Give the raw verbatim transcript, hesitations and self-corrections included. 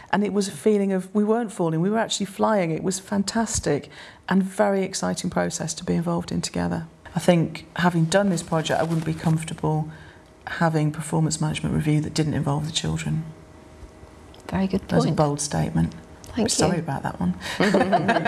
And it was a feeling of, we weren't falling, we were actually flying. It was fantastic and very exciting process to be involved in together. I think having done this project, I wouldn't be comfortable having performance management review that didn't involve the children. Very good point. That's a bold statement. Thank Sorry you. about that one.